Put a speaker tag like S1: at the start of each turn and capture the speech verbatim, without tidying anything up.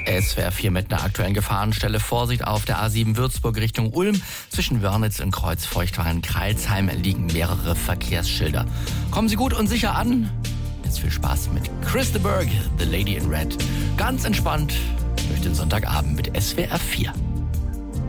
S1: S W R vier mit einer aktuellen Gefahrenstelle. Vorsicht auf der A sieben Würzburg Richtung Ulm. Zwischen Wörnitz und Kreuzfeuchtwagen-Kreilsheim liegen mehrere Verkehrsschilder. Kommen Sie gut und sicher an. Jetzt viel Spaß mit Chris de Burgh, The Lady in Red. Ganz entspannt durch den Sonntagabend mit S W R vier.